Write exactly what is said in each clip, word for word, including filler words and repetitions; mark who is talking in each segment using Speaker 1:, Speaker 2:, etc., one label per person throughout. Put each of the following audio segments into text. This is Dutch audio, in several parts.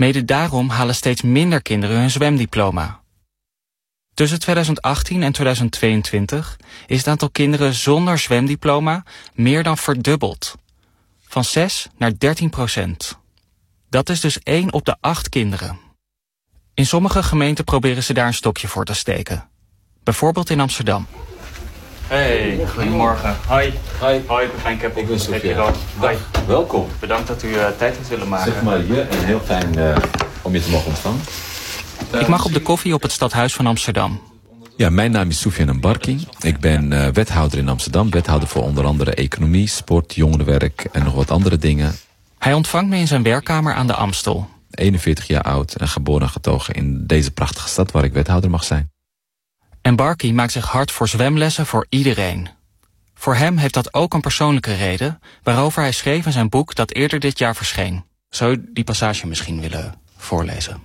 Speaker 1: Mede daarom halen steeds minder kinderen hun zwemdiploma. Tussen twintig achttien en twintig tweeëntwintig is het aantal kinderen zonder zwemdiploma meer dan verdubbeld. Van zes naar dertien procent. Dat is dus één op de acht kinderen. In sommige gemeenten proberen ze daar een stokje voor te steken. Bijvoorbeeld in Amsterdam. Hey, goedemorgen. Hoi. Hoi. Hoi, Pepijn Keppel.
Speaker 2: Ik ben Sofia. Dag, welkom.
Speaker 1: Bedankt dat u uh, tijd heeft willen maken.
Speaker 2: Zeg maar je en heel fijn uh, om je te mogen ontvangen. Uh,
Speaker 1: Ik mag op de koffie op het Stadhuis van Amsterdam.
Speaker 2: Ja, mijn naam is Soufiane Mbarki. Ik ben uh, wethouder in Amsterdam. Wethouder voor onder andere economie, sport, jongerenwerk en nog wat andere dingen.
Speaker 1: Hij ontvangt me in zijn werkkamer aan de Amstel.
Speaker 2: eenenveertig jaar oud en geboren en getogen in deze prachtige stad waar ik wethouder mag zijn.
Speaker 1: Mbarki maakt zich hard voor zwemlessen voor iedereen. Voor hem heeft dat ook een persoonlijke reden, waarover hij schreef in zijn boek dat eerder dit jaar verscheen. Zou u die passage misschien willen voorlezen?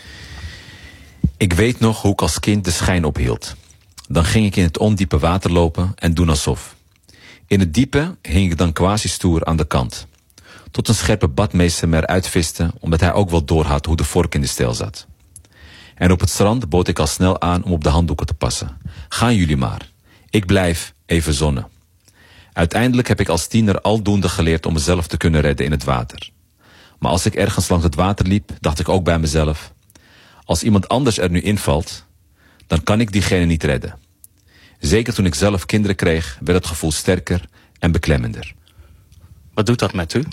Speaker 2: Ik weet nog hoe ik als kind de schijn ophield. Dan ging ik in het ondiepe water lopen en doen alsof. In het diepe hing ik dan quasi stoer aan de kant. Tot een scherpe badmeester me eruit viste, omdat hij ook wel doorhad hoe de vork in de steel zat. En op het strand bood ik al snel aan om op de handdoeken te passen. Gaan jullie maar. Ik blijf even zonnen. Uiteindelijk heb ik als tiener aldoende geleerd om mezelf te kunnen redden in het water. Maar als ik ergens langs het water liep, dacht ik ook bij mezelf: als iemand anders er nu invalt, dan kan ik diegene niet redden. Zeker toen ik zelf kinderen kreeg, werd het gevoel sterker en beklemmender.
Speaker 1: Wat doet dat met u?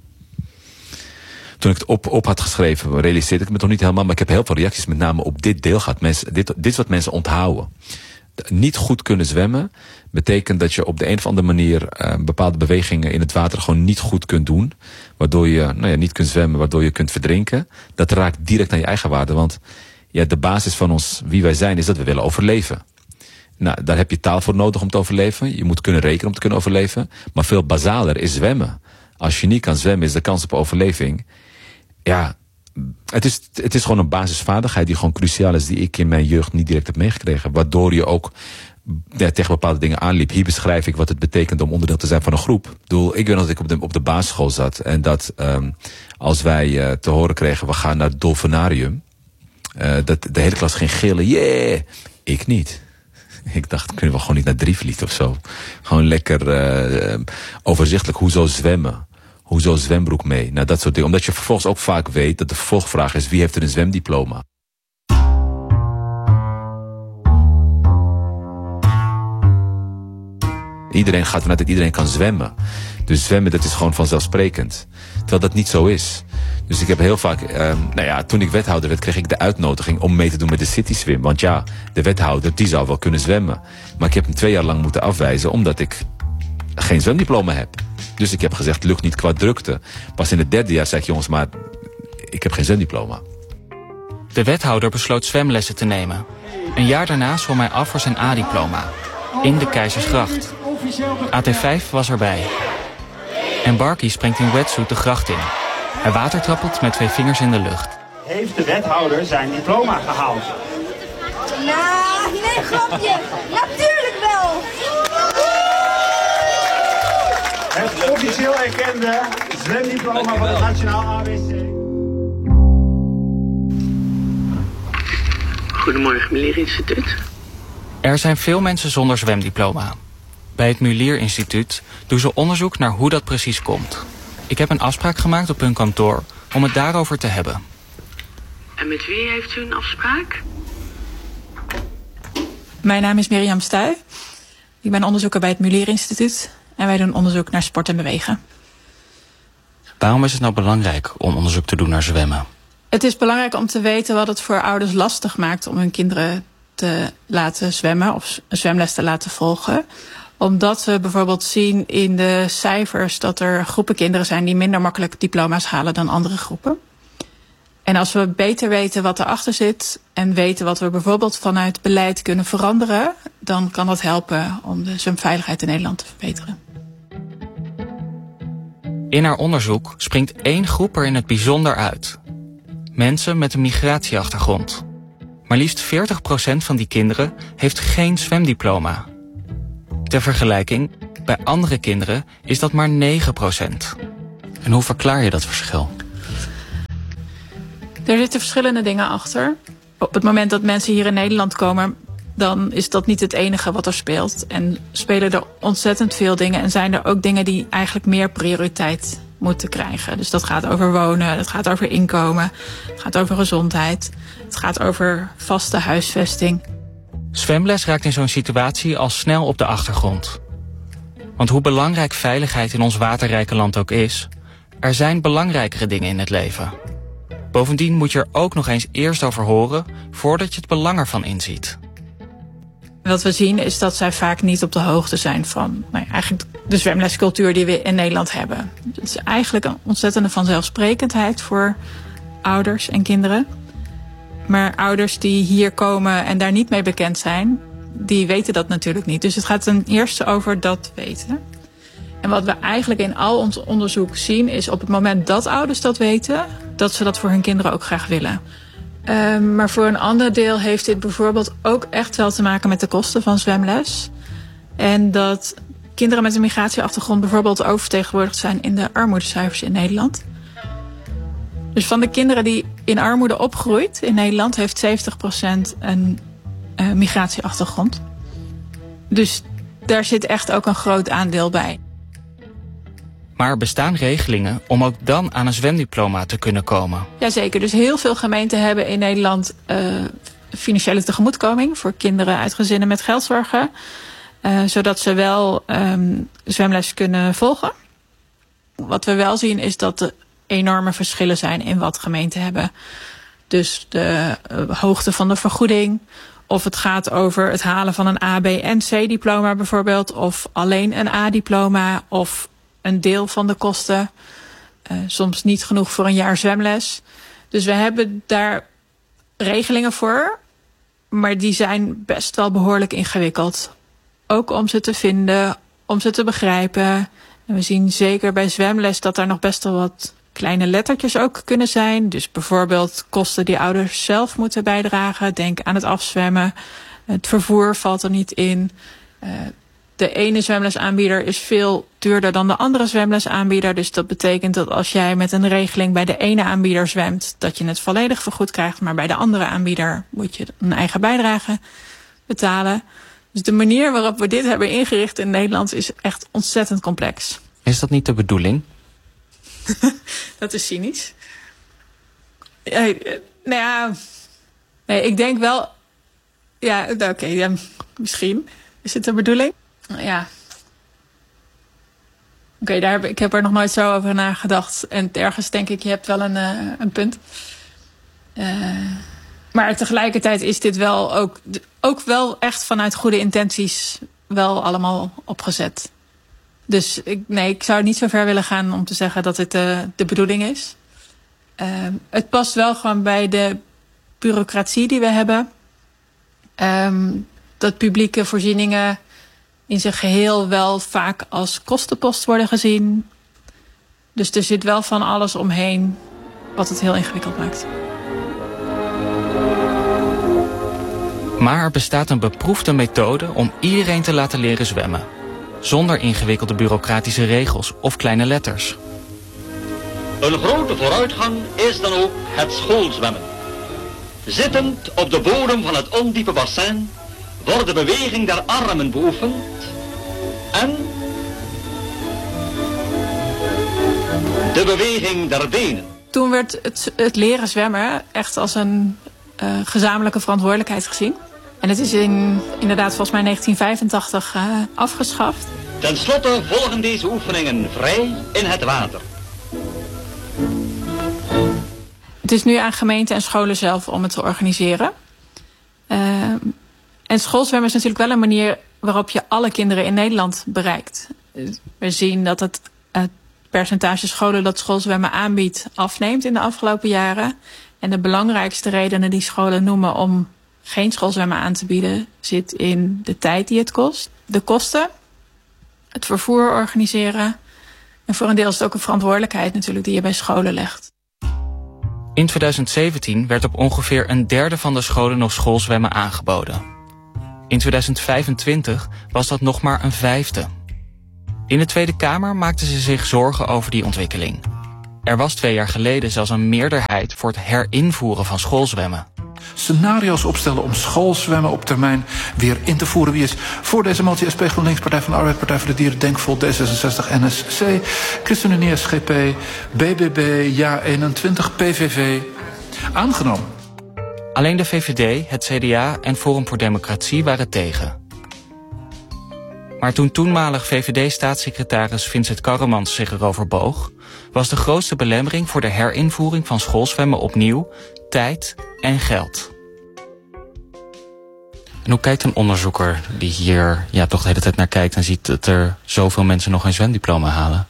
Speaker 2: Toen ik het op, op had geschreven, realiseerde ik me toch niet helemaal, maar ik heb heel veel reacties met name op dit deel gehad. Mensen, dit, dit is wat mensen onthouden. Niet goed kunnen zwemmen betekent dat je op de een of andere manier uh, bepaalde bewegingen in het water gewoon niet goed kunt doen. Waardoor je nou ja, niet kunt zwemmen, waardoor je kunt verdrinken. Dat raakt direct aan je eigen waarde, want ja, de basis van ons, wie wij zijn, is dat we willen overleven. Nou, daar heb je taal voor nodig om te overleven. Je moet kunnen rekenen om te kunnen overleven. Maar veel basaler is zwemmen. Als je niet kan zwemmen, is de kans op overleving. Ja, het is, het is gewoon een basisvaardigheid die gewoon cruciaal is, die ik in mijn jeugd niet direct heb meegekregen. Waardoor je ook ja, tegen bepaalde dingen aanliep. Hier beschrijf ik wat het betekent om onderdeel te zijn van een groep. Ik bedoel, ik weet dat ik op de, op de basisschool zat en dat um, als wij uh, te horen kregen, we gaan naar het dolfinarium. Uh, dat de hele klas ging gillen, yeah! Ik niet. Ik dacht, kunnen we gewoon niet naar Drievliet of zo? Gewoon lekker uh, overzichtelijk, hoezo zwemmen? Hoezo zwembroek mee? Nou, dat soort dingen. Omdat je vervolgens ook vaak weet dat de vervolgvraag is: wie heeft er een zwemdiploma? Iedereen gaat vanuit dat iedereen kan zwemmen. Dus zwemmen, dat is gewoon vanzelfsprekend. Terwijl dat niet zo is. Dus ik heb heel vaak, um, nou ja, toen ik wethouder werd, kreeg ik de uitnodiging om mee te doen met de City Swim. Want ja, de wethouder, die zou wel kunnen zwemmen. Maar ik heb hem twee jaar lang moeten afwijzen, omdat ik geen zwemdiploma heb. Dus ik heb gezegd, lukt niet qua drukte. Pas in het derde jaar zei ik, jongens, maar ik heb geen zwemdiploma.
Speaker 1: De wethouder besloot zwemlessen te nemen. Een jaar daarna zwom hij af voor zijn A-diploma. In de Keizersgracht. A T vijf was erbij. Mbarki springt in wetsuit de gracht in. Hij watertrappelt met twee vingers in de lucht.
Speaker 3: Heeft de wethouder zijn diploma gehaald?
Speaker 4: Nou, nee grapje. Natuurlijk wel.
Speaker 3: Het officieel erkende zwemdiploma van het Nationaal A B C.
Speaker 5: Goedemorgen, Mulier Instituut.
Speaker 1: Er zijn veel mensen zonder zwemdiploma. Bij het Mulier Instituut doen ze onderzoek naar hoe dat precies komt. Ik heb een afspraak gemaakt op hun kantoor om het daarover te hebben.
Speaker 5: En met wie heeft u een afspraak?
Speaker 6: Mijn naam is Mirjam Stuy. Ik ben onderzoeker bij het Mulier Instituut. En wij doen onderzoek naar sport en bewegen.
Speaker 1: Waarom is het nou belangrijk om onderzoek te doen naar zwemmen?
Speaker 6: Het is belangrijk om te weten wat het voor ouders lastig maakt om hun kinderen te laten zwemmen of een zwemles te laten volgen. Omdat we bijvoorbeeld zien in de cijfers dat er groepen kinderen zijn die minder makkelijk diploma's halen dan andere groepen. En als we beter weten wat erachter zit en weten wat we bijvoorbeeld vanuit beleid kunnen veranderen, dan kan dat helpen om de zwemveiligheid in Nederland te verbeteren.
Speaker 1: In haar onderzoek springt één groep er in het bijzonder uit. Mensen met een migratieachtergrond. Maar liefst veertig procent van die kinderen heeft geen zwemdiploma. Ter vergelijking, bij andere kinderen is dat maar negen procent. En hoe verklaar je dat verschil?
Speaker 6: Er zitten verschillende dingen achter. Op het moment dat mensen hier in Nederland komen, dan is dat niet het enige wat er speelt. En spelen er ontzettend veel dingen. En zijn er ook dingen die eigenlijk meer prioriteit moeten krijgen. Dus dat gaat over wonen, dat gaat over inkomen, het gaat over gezondheid, het gaat over vaste huisvesting.
Speaker 1: Zwemles raakt in zo'n situatie al snel op de achtergrond. Want hoe belangrijk veiligheid in ons waterrijke land ook is, er zijn belangrijkere dingen in het leven. Bovendien moet je er ook nog eens eerst over horen voordat je het belang ervan inziet.
Speaker 6: Wat we zien is dat zij vaak niet op de hoogte zijn van nou ja, eigenlijk de zwemlescultuur die we in Nederland hebben. Het is eigenlijk een ontzettende vanzelfsprekendheid voor ouders en kinderen. Maar ouders die hier komen en daar niet mee bekend zijn, die weten dat natuurlijk niet. Dus het gaat ten eerste over dat weten. En wat we eigenlijk in al ons onderzoek zien is op het moment dat ouders dat weten, dat ze dat voor hun kinderen ook graag willen. Uh, maar voor een ander deel heeft dit bijvoorbeeld ook echt wel te maken met de kosten van zwemles. En dat kinderen met een migratieachtergrond bijvoorbeeld oververtegenwoordigd zijn in de armoedecijfers in Nederland. Dus van de kinderen die in armoede opgroeit in Nederland heeft zeventig procent een uh, migratieachtergrond. Dus daar zit echt ook een groot aandeel bij.
Speaker 1: Maar er bestaan regelingen om ook dan aan een zwemdiploma te kunnen komen.
Speaker 6: Jazeker, dus heel veel gemeenten hebben in Nederland uh, financiële tegemoetkoming voor kinderen uit gezinnen met geldzorgen. Uh, zodat ze wel um, zwemles kunnen volgen. Wat we wel zien is dat er enorme verschillen zijn in wat gemeenten hebben. Dus de uh, hoogte van de vergoeding. Of het gaat over het halen van een A, B en C diploma bijvoorbeeld. Of alleen een A-diploma. Of een deel van de kosten. Uh, soms niet genoeg voor een jaar zwemles. Dus we hebben daar regelingen voor. Maar die zijn best wel behoorlijk ingewikkeld. Ook om ze te vinden, om ze te begrijpen. En we zien zeker bij zwemles dat daar nog best wel wat kleine lettertjes ook kunnen zijn. Dus bijvoorbeeld kosten die ouders zelf moeten bijdragen. Denk aan het afzwemmen. Het vervoer valt er niet in. Uh, de ene zwemlesaanbieder is veel duurder dan de andere zwemlesaanbieder. Dus dat betekent dat als jij met een regeling bij de ene aanbieder zwemt, dat je het volledig vergoed krijgt. Maar bij de andere aanbieder moet je een eigen bijdrage betalen. Dus de manier waarop we dit hebben ingericht in Nederland is echt ontzettend complex.
Speaker 1: Is dat niet de bedoeling?
Speaker 6: Dat is cynisch. Ja, nou ja, nee, ik denk wel. Ja, oké, okay, ja, misschien is het de bedoeling. Ja. Oké, okay, daar heb ik heb er nog nooit zo over nagedacht. En ergens denk ik, je hebt wel een, uh, een punt. Uh, maar tegelijkertijd is dit wel ook, ook wel echt vanuit goede intenties wel allemaal opgezet. Dus ik, nee, ik zou niet zo ver willen gaan om te zeggen dat het uh, de bedoeling is. Uh, het past wel gewoon bij de bureaucratie die we hebben. Um, dat publieke voorzieningen in zijn geheel wel vaak als kostenpost worden gezien. Dus er zit wel van alles omheen wat het heel ingewikkeld maakt.
Speaker 1: Maar er bestaat een beproefde methode om iedereen te laten leren zwemmen. Zonder ingewikkelde bureaucratische regels of kleine letters.
Speaker 7: Een grote vooruitgang is dan ook het schoolzwemmen. Zittend op de bodem van het ondiepe bassin wordt de beweging der armen beoefend en de beweging der benen.
Speaker 6: Toen werd het, het leren zwemmen echt als een uh, gezamenlijke verantwoordelijkheid gezien. En het is in, inderdaad volgens mij negentien vijfentachtig uh, afgeschaft.
Speaker 7: Ten slotte volgen deze oefeningen vrij in het water.
Speaker 6: Het is nu aan gemeenten en scholen zelf om het te organiseren. Uh, en schoolzwemmen is natuurlijk wel een manier waarop je alle kinderen in Nederland bereikt. We zien dat het, het percentage scholen dat schoolzwemmen aanbiedt afneemt in de afgelopen jaren. En de belangrijkste redenen die scholen noemen om geen schoolzwemmen aan te bieden zit in de tijd die het kost, de kosten, het vervoer organiseren. En voor een deel is het ook een verantwoordelijkheid natuurlijk die je bij scholen legt.
Speaker 1: In twintig zeventien werd op ongeveer een derde van de scholen nog schoolzwemmen aangeboden. In twintig vijfentwintig was dat nog maar een vijfde. In de Tweede Kamer maakten ze zich zorgen over die ontwikkeling. Er was twee jaar geleden zelfs een meerderheid voor het herinvoeren van schoolzwemmen.
Speaker 8: Scenario's opstellen om schoolzwemmen op termijn weer in te voeren. Wie is voor deze motie? S P, GroenLinks, Partij van de Arbeid, Partij voor de Dieren, Denkvol, D zesenzestig, N S C, ChristenUnie, S G P, B B B, Ja eenentwintig, P V V. Aangenomen.
Speaker 1: Alleen de V V D, het C D A en Forum voor Democratie waren tegen. Maar toen toenmalig V V D-staatssecretaris Vincent Karremans zich erover boog, was de grootste belemmering voor de herinvoering van schoolzwemmen opnieuw tijd en geld. En hoe kijkt een onderzoeker die hier ja, toch de hele tijd naar kijkt en ziet dat er zoveel mensen nog een zwemdiploma halen?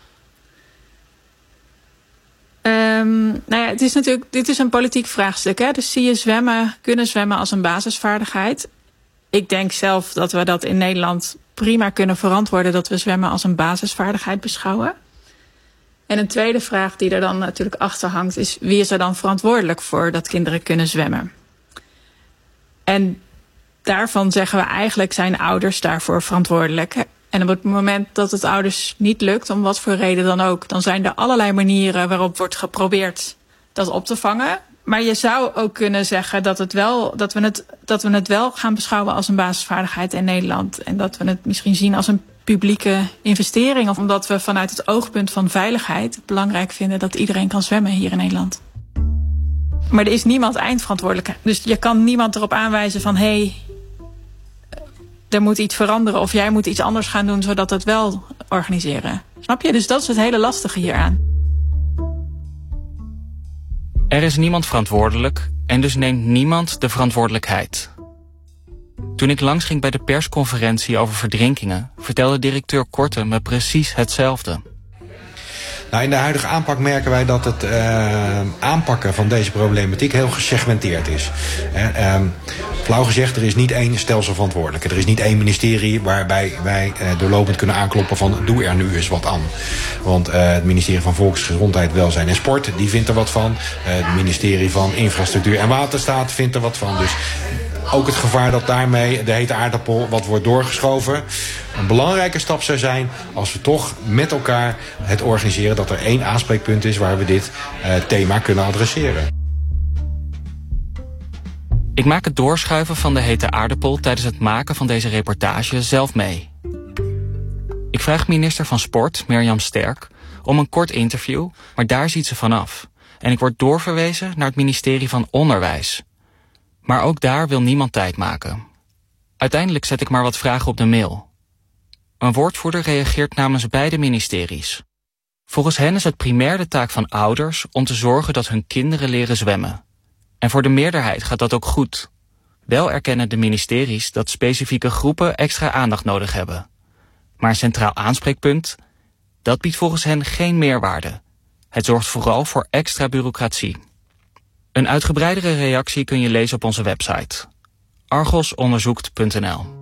Speaker 6: Um, nou ja, het is natuurlijk, dit is een politiek vraagstuk. Hè? Dus zie je zwemmen, kunnen zwemmen als een basisvaardigheid? Ik denk zelf dat we dat in Nederland prima kunnen verantwoorden, dat we zwemmen als een basisvaardigheid beschouwen. En een tweede vraag die er dan natuurlijk achter hangt is, wie is er dan verantwoordelijk voor dat kinderen kunnen zwemmen? En daarvan zeggen we eigenlijk zijn ouders daarvoor verantwoordelijk. En op het moment dat het ouders niet lukt, om wat voor reden dan ook, dan zijn er allerlei manieren waarop wordt geprobeerd dat op te vangen. Maar je zou ook kunnen zeggen dat, het wel, dat, we het, dat we het wel gaan beschouwen als een basisvaardigheid in Nederland. En dat we het misschien zien als een publieke investering. Of omdat we vanuit het oogpunt van veiligheid belangrijk vinden dat iedereen kan zwemmen hier in Nederland. Maar er is niemand eindverantwoordelijk. Dus je kan niemand erop aanwijzen van hé, hey, er moet iets veranderen of jij moet iets anders gaan doen zodat we het wel organiseren. Snap je? Dus dat is het hele lastige hieraan.
Speaker 1: Er is niemand verantwoordelijk en dus neemt niemand de verantwoordelijkheid. Toen ik langs ging bij de persconferentie over verdrinkingen, vertelde directeur Korte me precies hetzelfde.
Speaker 9: Nou, in de huidige aanpak merken wij dat het uh, aanpakken van deze problematiek heel gesegmenteerd is. Uh, um, flauw gezegd, er is niet één stelsel verantwoordelijke. Er is niet één ministerie waarbij wij uh, doorlopend kunnen aankloppen van doe er nu eens wat aan. Want uh, het ministerie van Volksgezondheid, Welzijn en Sport, die vindt er wat van. Uh, het ministerie van Infrastructuur en Waterstaat vindt er wat van. Dus ook het gevaar dat daarmee de hete aardappel wat wordt doorgeschoven. Een belangrijke stap zou zijn als we toch met elkaar het organiseren dat er één aanspreekpunt is waar we dit uh, thema kunnen adresseren.
Speaker 1: Ik maak het doorschuiven van de hete aardappel tijdens het maken van deze reportage zelf mee. Ik vraag minister van Sport, Mirjam Sterk, om een kort interview, maar daar ziet ze vanaf. En ik word doorverwezen naar het ministerie van Onderwijs. Maar ook daar wil niemand tijd maken. Uiteindelijk zet ik maar wat vragen op de mail. Een woordvoerder reageert namens beide ministeries. Volgens hen is het primair de taak van ouders om te zorgen dat hun kinderen leren zwemmen. En voor de meerderheid gaat dat ook goed. Wel erkennen de ministeries dat specifieke groepen extra aandacht nodig hebben. Maar een centraal aanspreekpunt, dat biedt volgens hen geen meerwaarde. Het zorgt vooral voor extra bureaucratie. Een uitgebreidere reactie kun je lezen op onze website argos onderzoekt punt n l.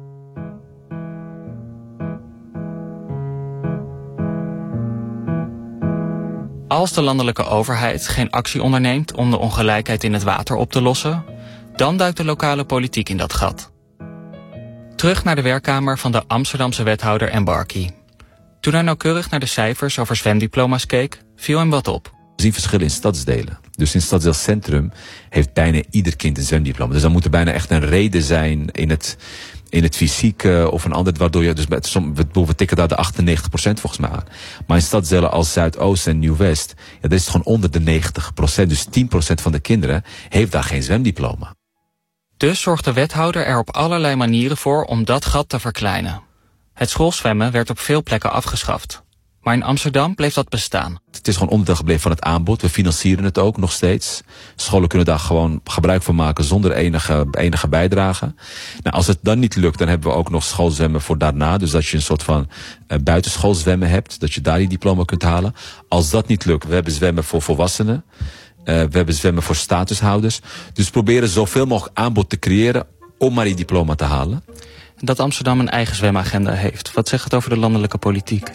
Speaker 1: Als de landelijke overheid geen actie onderneemt om de ongelijkheid in het water op te lossen, dan duikt de lokale politiek in dat gat. Terug naar de werkkamer van de Amsterdamse wethouder Embarki. Toen hij nauwkeurig naar de cijfers over zwemdiploma's keek, viel hem wat op.
Speaker 2: We zien verschillen in stadsdelen. Dus in stadsdeelcentrum heeft bijna ieder kind een zwemdiploma. Dus dan moet er bijna echt een reden zijn in het, in het fysieke of een ander, waardoor je, dus we, we tikken daar de achtennegentig procent volgens mij aan. Maar in stadsdelen als Zuidoost en Nieuw-West, ja, dat is het gewoon onder de negentig procent. Dus tien procent van de kinderen heeft daar geen zwemdiploma.
Speaker 1: Dus zorgt de wethouder er op allerlei manieren voor om dat gat te verkleinen. Het schoolzwemmen werd op veel plekken afgeschaft. Maar in Amsterdam bleef dat bestaan.
Speaker 2: Het is gewoon onderdeel gebleven van het aanbod. We financieren het ook nog steeds. Scholen kunnen daar gewoon gebruik van maken zonder enige, enige bijdrage. Nou, als het dan niet lukt, dan hebben we ook nog schoolzwemmen voor daarna. Dus dat je een soort van uh, buitenschoolzwemmen hebt. Dat je daar die diploma kunt halen. Als dat niet lukt, we hebben zwemmen voor volwassenen. Uh, we hebben zwemmen voor statushouders. Dus we proberen zoveel mogelijk aanbod te creëren om maar die diploma te halen.
Speaker 1: Dat Amsterdam een eigen zwemagenda heeft. Wat zegt het over de landelijke politiek?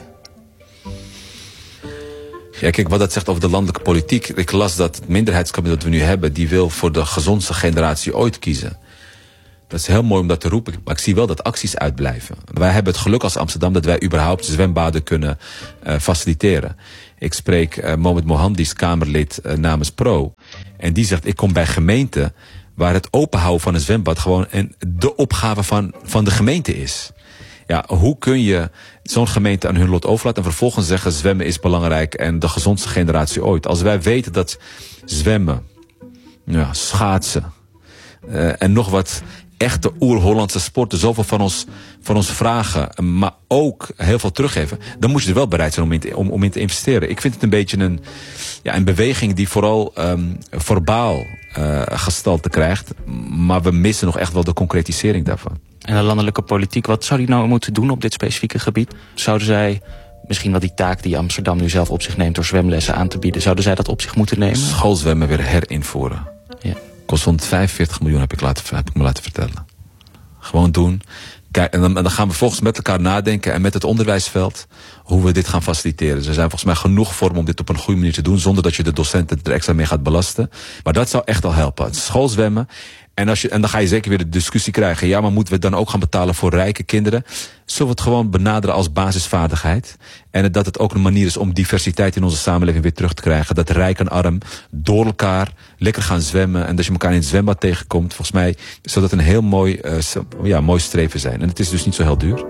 Speaker 2: Ja, kijk, wat dat zegt over de landelijke politiek. Ik las dat het minderheidskabinet dat we nu hebben, die wil voor de gezondste generatie ooit kiezen. Dat is heel mooi om dat te roepen. Maar ik zie wel dat acties uitblijven. Wij hebben het geluk als Amsterdam dat wij überhaupt zwembaden kunnen uh, faciliteren. Ik spreek uh, Mohamed Mohand, die is Kamerlid uh, namens Pro. En die zegt, ik kom bij gemeenten waar het openhouden van een zwembad gewoon een, de opgave van, van de gemeente is. Ja, hoe kun je zo'n gemeente aan hun lot overlaten en vervolgens zeggen zwemmen is belangrijk en de gezondste generatie ooit. Als wij weten dat zwemmen, ja, schaatsen uh, en nog wat echte oer-Hollandse sporten zoveel van ons, van ons vragen, maar ook heel veel teruggeven, dan moet je er wel bereid zijn om in te, om, om in te investeren. Ik vind het een beetje een, ja, een beweging die vooral um, verbaal uh, gestalte krijgt, maar we missen nog echt wel de concretisering daarvan.
Speaker 1: En de landelijke politiek, wat zou die nou moeten doen op dit specifieke gebied? Zouden zij misschien wel die taak die Amsterdam nu zelf op zich neemt door zwemlessen aan te bieden, zouden zij dat op zich moeten nemen?
Speaker 2: Schoolzwemmen weer herinvoeren.
Speaker 1: Ja.
Speaker 2: Kost honderdvijfenveertig miljoen, heb ik, laten, heb ik me laten vertellen. Gewoon doen. Kijk, en dan, en dan gaan we volgens met elkaar nadenken en met het onderwijsveld hoe we dit gaan faciliteren. Dus er zijn volgens mij genoeg vormen om dit op een goede manier te doen, zonder dat je de docenten er extra mee gaat belasten. Maar dat zou echt al helpen. Het schoolzwemmen. En, als je, en dan ga je zeker weer de discussie krijgen. Ja, maar moeten we dan ook gaan betalen voor rijke kinderen? Zullen we het gewoon benaderen als basisvaardigheid? En dat het ook een manier is om diversiteit in onze samenleving weer terug te krijgen. Dat rijk en arm door elkaar lekker gaan zwemmen. En dat je elkaar in het zwembad tegenkomt. Volgens mij zou dat een heel mooi, uh, ja, mooi streven zijn. En het is dus niet zo heel duur.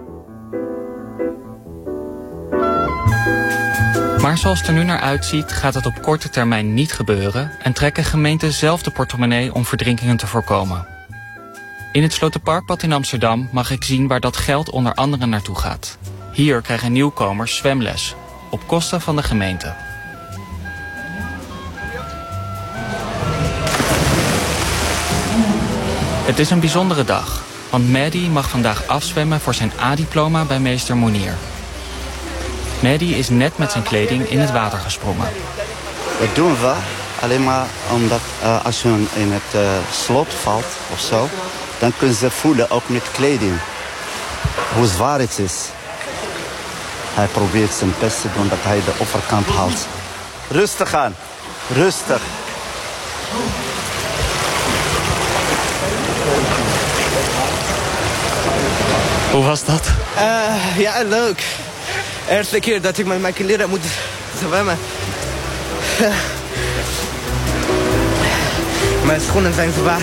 Speaker 1: Maar zoals het er nu naar uitziet, gaat het op korte termijn niet gebeuren en trekken gemeenten zelf de portemonnee om verdrinkingen te voorkomen. In het Sloterparkbad in Amsterdam mag ik zien waar dat geld onder andere naartoe gaat. Hier krijgen nieuwkomers zwemles, op kosten van de gemeente. Het is een bijzondere dag, want Mehdi mag vandaag afzwemmen voor zijn A-diploma bij meester Moenier. Mehdi is net met zijn kleding in het water gesprongen.
Speaker 10: Dat doen we alleen maar omdat uh, als je in het uh, slot valt of zo, dan kunnen ze voelen, ook met kleding, hoe zwaar het is. Hij probeert zijn best te doen dat hij de overkant houdt. Rustig aan, rustig.
Speaker 1: Hoe was dat?
Speaker 11: Uh, ja, leuk. Eerste keer dat ik met mijn kinderen moet zwemmen. Mijn schoenen zijn zwaar.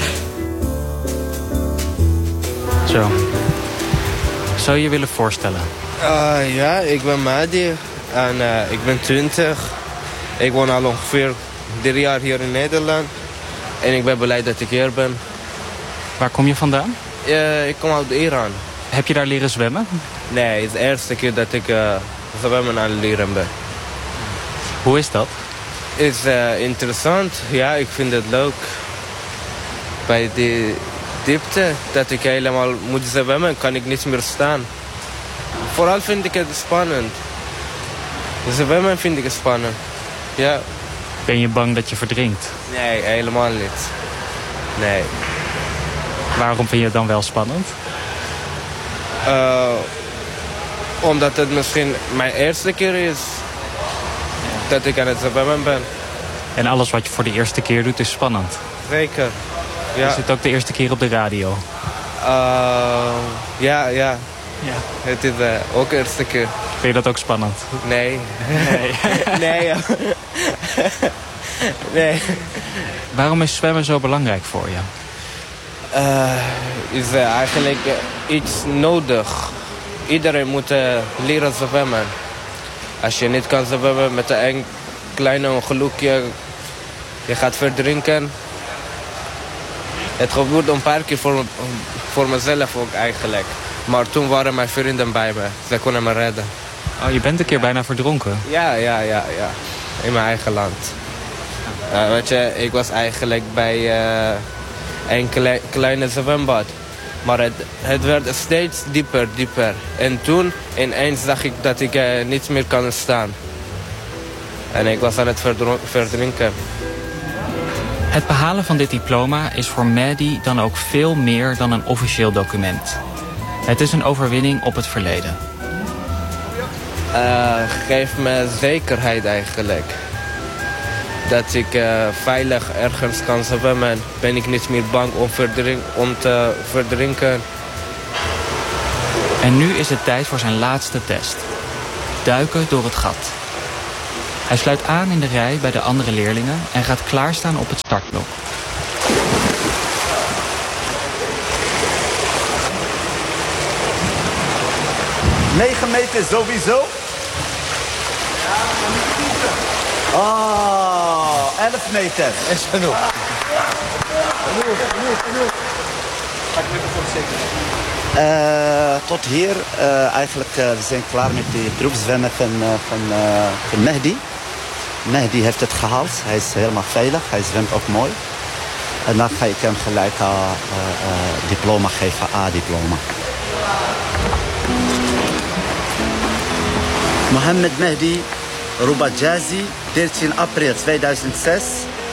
Speaker 1: Zo. Zou je je willen voorstellen?
Speaker 11: Uh, ja, ik ben Mehdi en uh, ik ben twintig. Ik woon al ongeveer drie jaar hier in Nederland. En ik ben blij dat ik hier ben.
Speaker 1: Waar kom je vandaan?
Speaker 11: Uh, ik kom uit Iran.
Speaker 1: Heb je daar leren zwemmen?
Speaker 11: Nee, het is de eerste keer dat ik uh, zwemmen aan het leren ben.
Speaker 1: Hoe is dat?
Speaker 11: Het is uh, interessant. Ja, ik vind het leuk. Bij die diepte dat ik helemaal moet zwemmen, kan ik niet meer staan. Vooral vind ik het spannend. Zwemmen vind ik spannend. Ja.
Speaker 1: Ben je bang dat je verdrinkt?
Speaker 11: Nee, helemaal niet. Nee.
Speaker 1: Waarom vind je het dan wel spannend?
Speaker 11: Uh, omdat het misschien mijn eerste keer is dat ik aan het zwemmen ben.
Speaker 1: En alles wat je voor de eerste keer doet is spannend?
Speaker 11: Zeker, ja.
Speaker 1: Is het ook de eerste keer op de radio?
Speaker 11: Uh, ja, ja, ja. Het is uh, ook de eerste keer.
Speaker 1: Vind je dat ook spannend?
Speaker 11: Nee.
Speaker 1: Nee.
Speaker 11: nee, ja. nee.
Speaker 1: Waarom is zwemmen zo belangrijk voor je?
Speaker 11: Uh, is uh, eigenlijk uh, iets nodig. Iedereen moet uh, leren zwemmen. Als je niet kan zwemmen met een klein ongelukje, je gaat verdrinken. Het gebeurt een paar keer voor, voor mezelf ook eigenlijk. Maar toen waren mijn vrienden bij me. Ze konden me redden.
Speaker 1: Oh, je bent een keer bijna verdronken?
Speaker 11: Ja, ja, ja, ja. In mijn eigen land. Uh, weet je, ik was eigenlijk bij uh, een klei, kleine zwembad. Maar het, het werd steeds dieper, dieper. En toen ineens zag ik dat ik uh, niet meer kan staan. En ik was aan het verdrinken.
Speaker 1: Het behalen van dit diploma is voor Mehdi dan ook veel meer dan een officieel document. Het is een overwinning op het verleden.
Speaker 11: Uh, geeft me zekerheid eigenlijk. dat ik uh, veilig ergens kan zwemmen. Ben ik niet meer bang om, verdrink, om te verdrinken.
Speaker 1: En nu is het tijd voor zijn laatste test. Duiken door het gat. Hij sluit aan in de rij bij de andere leerlingen en gaat klaarstaan op het startblok.
Speaker 10: negen meter sowieso? Oh, elf meter.
Speaker 12: Is genoeg.
Speaker 10: Genoeg, genoeg, genoeg. Uh, tot hier, uh, eigenlijk, uh, we zijn klaar met de groepszwemmen van, uh, van, uh, van Mehdi. Mehdi heeft het gehaald, hij is helemaal veilig, hij zwemt ook mooi. En dan ga ik hem gelijk een uh, uh, diploma geven, A-diploma. Mohammed Mehdi Rubajazi, dertien april tweeduizend zes.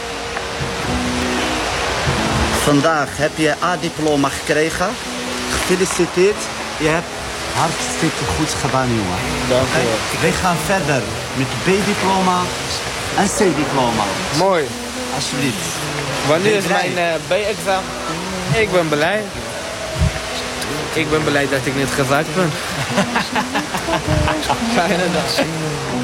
Speaker 10: Vandaag heb je A-diploma gekregen. Gefeliciteerd. Je hebt hartstikke goed gedaan, jongen.
Speaker 11: Dank je wel.
Speaker 10: We gaan verder met B-diploma en C-diploma.
Speaker 11: Mooi.
Speaker 10: Alsjeblieft.
Speaker 11: Wanneer is mijn uh, B-examen? Ik ben blij. Ik ben blij dat ik niet gezakt ben. Fijne dag.